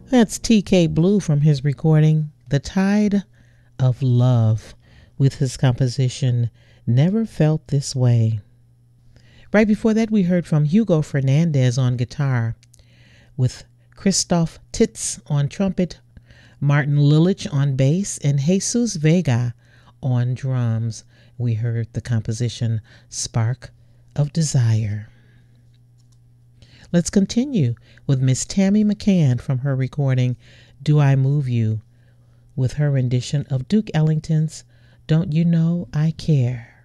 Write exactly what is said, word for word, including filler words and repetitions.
That's T K Blue from his recording The Tide of Love with his composition Never Felt This Way. Right before that, we heard from Hugo Fernandez on guitar with Christoph Titz on trumpet, Martin Lilich on bass, and Jesus Vega on drums. We heard the composition Spark of Desire. Let's continue with Miss Tammy McCann from her recording Do I Move You with her rendition of Duke Ellington's Don't You Know I Care.